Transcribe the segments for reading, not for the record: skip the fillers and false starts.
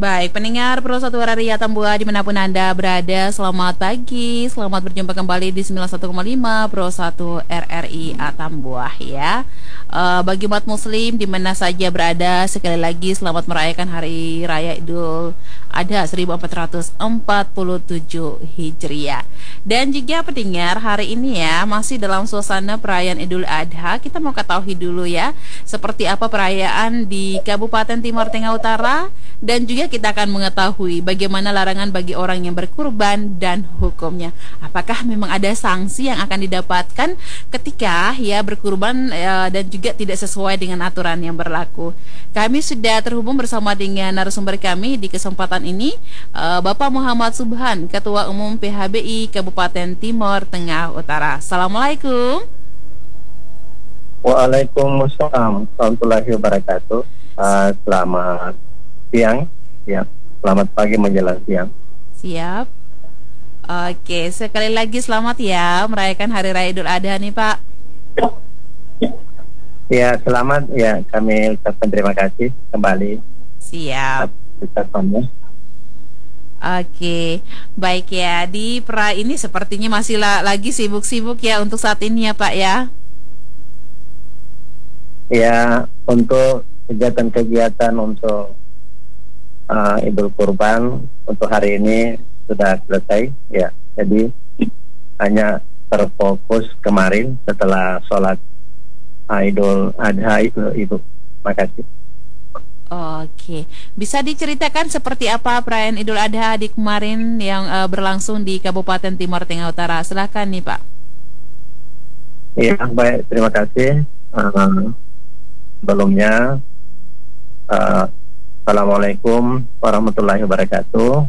Baik, pendengar Pro 1 RRI Atambua dimanapun Anda berada, selamat pagi, selamat berjumpa kembali di 91,5 Pro 1 RRI Atambua ya. Bagi umat muslim di mana saja berada, sekali lagi selamat merayakan Hari Raya Idul Adha 1447 Hijriah. Dan juga pendengar, hari ini ya masih dalam suasana perayaan Idul Adha, kita mau ketahui dulu ya seperti apa perayaan di Kabupaten Timur Tengah Utara, dan juga kita akan mengetahui bagaimana larangan bagi orang yang berkurban dan hukumnya. Apakah memang ada sanksi yang akan didapatkan ketika ya berkurban dan juga tidak sesuai dengan aturan yang berlaku. Kami sudah terhubung bersama dengan narasumber kami di kesempatan ini, Bapak Muhammad Subhan, Ketua Umum PHBI Kabupaten Timur Tengah Utara. Assalamualaikum. Waalaikumsalam warahmatullahi wabarakatuh. Selamat siang, ya. Selamat pagi menjelang siang. Siap. Oke, sekali lagi selamat ya merayakan Hari Raya Idul Adha nih Pak. Ya, selamat ya. Kami ucapkan terima kasih kembali. Siap. Ucapannya. Oke, baik ya. Di pra ini sepertinya masih lagi sibuk-sibuk ya untuk saat ini ya Pak ya. Ya, untuk kegiatan-kegiatan untuk Idul Kurban untuk hari ini sudah selesai ya. Jadi hanya terfokus kemarin setelah sholat Idul Adha itu Ibu. Makasih. Oke, bisa diceritakan seperti apa perayaan Idul Adha di kemarin yang berlangsung di Kabupaten Timur Tengah Utara? Silahkan nih Pak. Ya, baik. Terima kasih. Sebelumnya Assalamualaikum warahmatullahi wabarakatuh.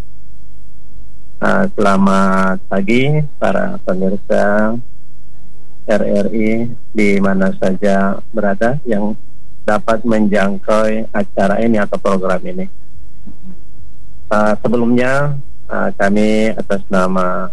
Selamat pagi para pemirsa RRI di mana saja berada yang dapat menjangkau acara ini atau program ini. Sebelumnya kami atas nama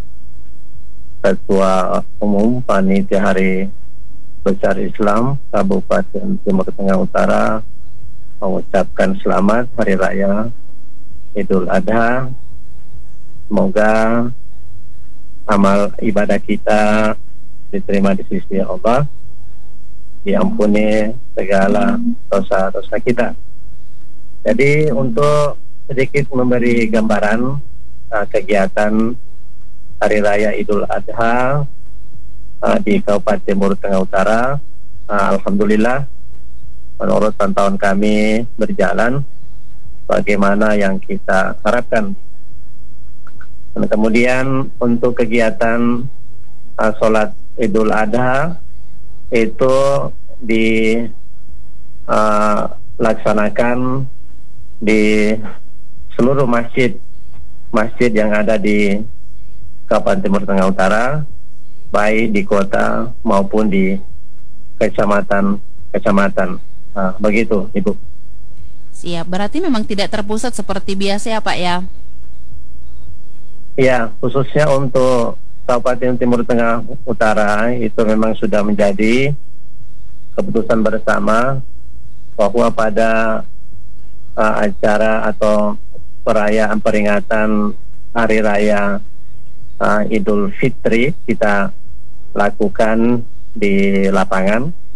Ketua Umum Panitia Hari Besar Islam Kabupaten Timur Tengah Utara mengucapkan selamat Hari Raya Idul Adha. Semoga amal ibadah kita diterima di sisi Allah, diampuni segala dosa-dosa kita. Jadi untuk sedikit memberi gambaran kegiatan Hari Raya Idul Adha di Kabupaten Timur Tengah Utara, alhamdulillah menurut pantauan kami berjalan bagaimana yang kita harapkan. Dan kemudian untuk kegiatan sholat Idul Adha itu dilaksanakan di seluruh masjid yang ada di Kabupaten Timur Tengah Utara, baik di kota maupun di kecamatan. Begitu Ibu. Siap, berarti memang tidak terpusat seperti biasa ya Pak ya? Ya, khususnya untuk Kabupaten Timur Tengah Utara itu memang sudah menjadi keputusan bersama bahwa pada acara atau perayaan peringatan Hari Raya Idul Fitri kita lakukan di lapangan